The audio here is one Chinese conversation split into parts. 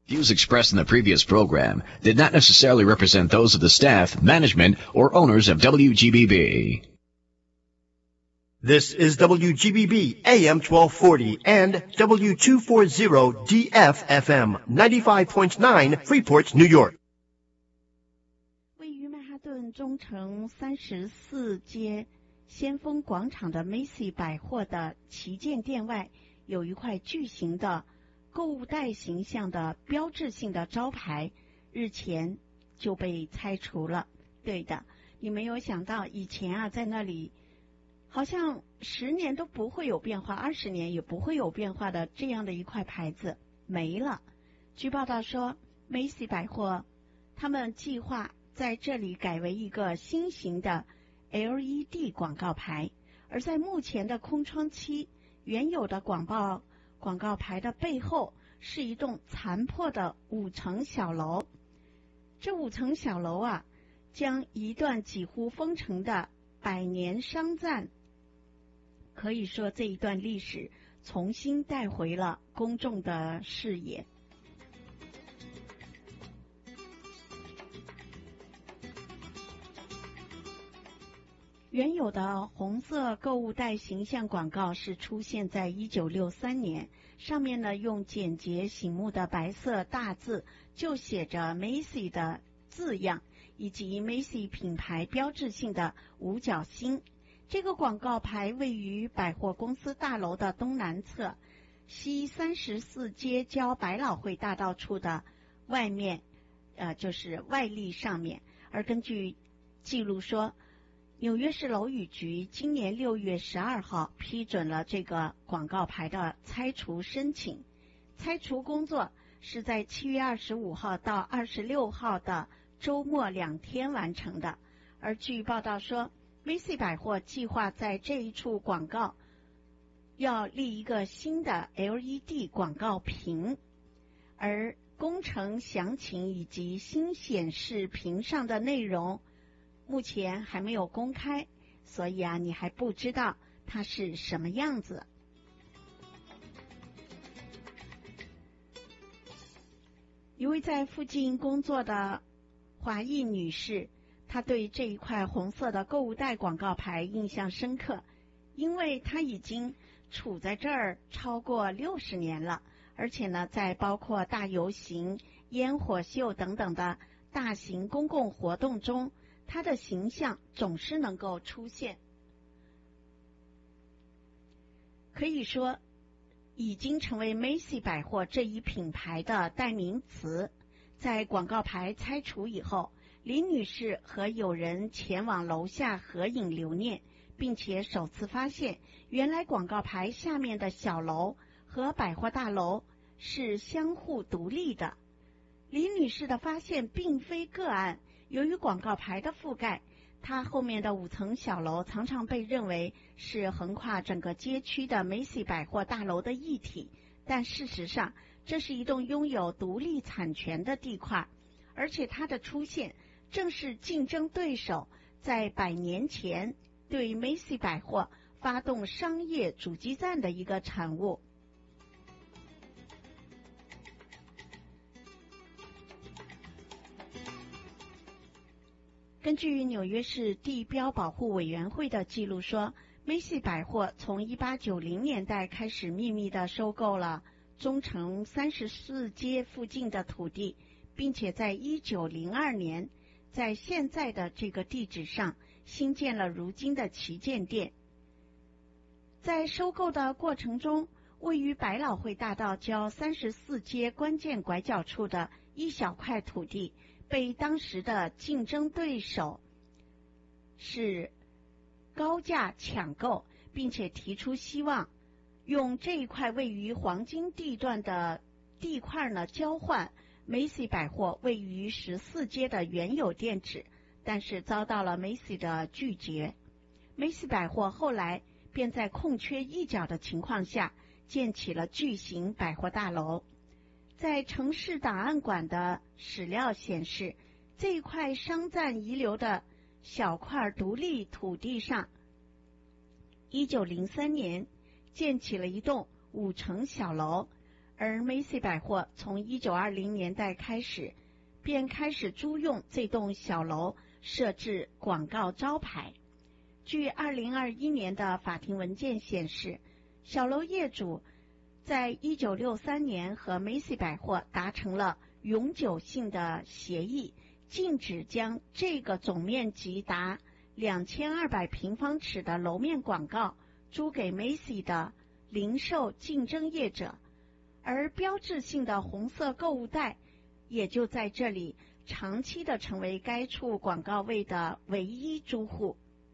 Views expressed in the previous program did not necessarily represent those of the staff, management, or owners of WGBB. This is WGBB AM 1240 and W240 DFFM 95.9 Freeport, New York. 位于曼哈顿中城34街先锋广场的 Macy 百货的旗舰店外，有一块巨型的购物袋形象的标志性的招牌，日前就被拆除了。对的，你没有想到以前在那里好像10年都不会有变化，20年也不会有变化的这样的一块牌子没了。据报道说 Macy 百货他们计划在这里改为一个新型的 LED 广告牌，而在目前的空窗期，原有的广告牌的背后是一栋残破的5层小楼。这5层小楼将一段几乎封城的百年商战，可以说这一段历史重新带回了公众的视野。原有的红色购物袋形象广告是出现在1963年，上面呢用简洁醒目的白色大字就写着 Macy 的字样，以及 Macy 品牌标志性的五角星。这个广告牌位于百货公司大楼的东南侧，西34街交百老汇大道处的外面，就是外立上面。而根据记录说，纽约市楼宇局今年6月12号批准了这个广告牌的拆除申请。拆除工作是在7月25号到26号的周末2天完成的。而据报道说，Macy 百货计划在这一处广告要立一个新的 LED 广告屏，而工程详情以及新显示屏上的内容目前还没有公开，所以你还不知道它是什么样子。一位在附近工作的华裔女士，她对这一块红色的购物袋广告牌印象深刻，因为它已经处在这儿超过60年了，而且呢，在包括大游行、烟火秀等等的大型公共活动中，它的形象总是能够出现，可以说已经成为 Macy 百货这一品牌的代名词。在广告牌拆除以后，李女士和友人前往楼下合影留念，并且首次发现原来广告牌下面的小楼和百货大楼是相互独立的。李女士的发现并非个案，由于广告牌的覆盖，它后面的5层小楼常常被认为是横跨整个街区的 Macy 百货大楼的一体，但事实上这是一栋拥有独立产权的地块，而且它的出现正是竞争对手在100年前对 Macy 百货发动商业阻击战的一个产物。根据纽约市地标保护委员会的记录说，Macy 百货从1890年代开始秘密地收购了中城34街附近的土地，并且在1902年在现在的这个地址上新建了如今的旗舰店。在收购的过程中，位于百老汇大道交34街关键拐角处的一小块土地被当时的竞争对手是高价抢购，并且提出希望用这一块位于黄金地段的地块呢交换 Macy 百货位于14街的原有店址，但是遭到了 Macy 的拒绝。Macy 百货后来便在空缺一角的情况下建起了巨型百货大楼。在城市档案馆的史料显示，这一块商战遗留的小块独立土地上1903年建起了一栋5层小楼， 而 Macy 百货从1920年代开始便开始租用这栋小楼设置广告招牌。据2021年的法庭文件显示，小楼业主在1963年和 Macy 百货达成了永久性的协议，禁止将这个总面积达2200平方尺的楼面广告租给 Macy 的零售竞争业者，而标志性的红色购物袋也就在这里长期的成为该处广告位的唯一租户。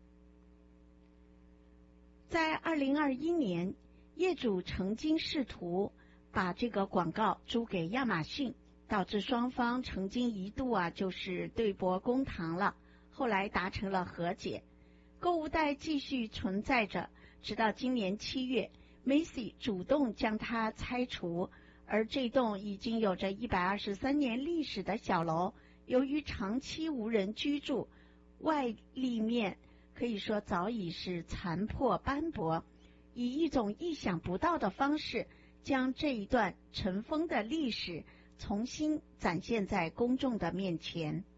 在2021年，业主曾经试图把这个广告租给亚马逊，导致双方曾经一度就是对簿公堂了，后来达成了和解。购物袋继续存在着，直到今年7月 Macy 主动将它拆除，而这栋已经有着123年历史的小楼，由于长期无人居住，外立面可以说早已是残破斑驳，以一种意想不到的方式将这一段尘封的历史重新展现在公众的面前。